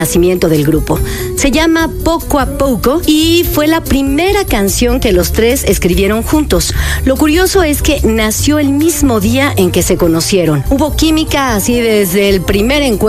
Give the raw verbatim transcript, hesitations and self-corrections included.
nacimiento del grupo. Se llama Poco a Poco y fue la primera canción que los tres escribieron juntos. Lo curioso es que nació el mismo día en que se conocieron. Hubo química así desde el primer encuentro.